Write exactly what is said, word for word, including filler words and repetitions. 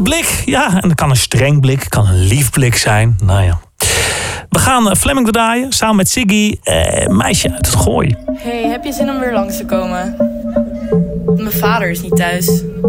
blik. Ja, en dat kan een streng blik, kan een lief blik zijn. Nou ja. We gaan Fleming draaien, samen met Ziggy, eh, Meisje uit het Gooi. Hey, heb je zin om weer langs te komen? Mijn vader is niet thuis.